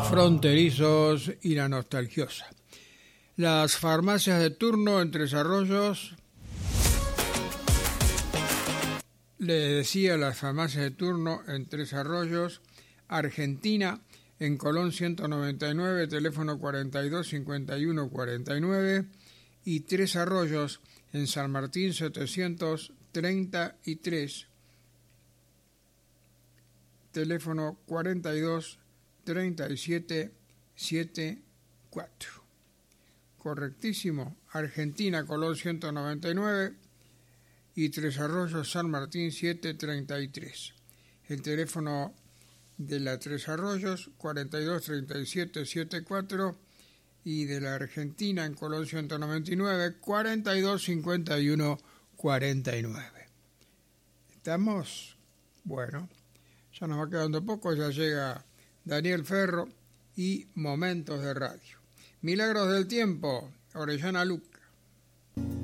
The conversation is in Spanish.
fronterizos y la nostalgiosa. Las farmacias de turno en Tres Arroyos, les decía, las farmacias de turno en Tres Arroyos, Argentina, en Colón 199, teléfono 42 51 49, y Tres Arroyos, en San Martín 733, teléfono 42 37 74. Correctísimo. Argentina, Colón 199 y Tres Arroyos, San Martín 733. El teléfono de la Tres Arroyos 42 37 74 y de la Argentina en Colón 199 42 51 49. ¿Estamos? Bueno, ya nos va quedando poco, ya llega Daniel Ferro y Momentos de Radio. Milagros del Tiempo, Orellana Luca.